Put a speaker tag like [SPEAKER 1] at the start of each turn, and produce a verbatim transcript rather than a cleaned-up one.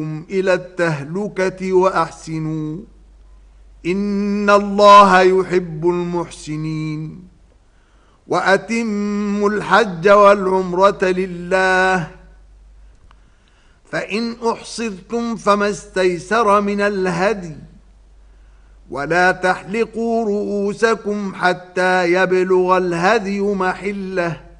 [SPEAKER 1] إلى التهلكة وأحسنوا إن الله يحب المحسنين وأتموا الحج والعمرة لله فإن أحصرتم فما استيسر من الهدي ولا تحلقوا رؤوسكم حتى يبلغ الهدي محله